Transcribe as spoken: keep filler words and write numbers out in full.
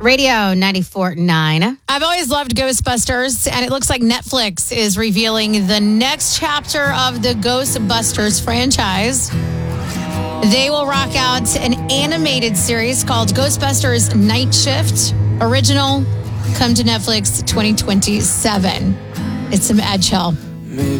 Radio ninety-four point nine. I've always loved Ghostbusters, and it looks like Netflix is revealing the next chapter of the Ghostbusters franchise. They will rock out an animated series called Ghostbusters Night Shift. Original, come to Netflix twenty twenty-seven. It's some Ed Chill.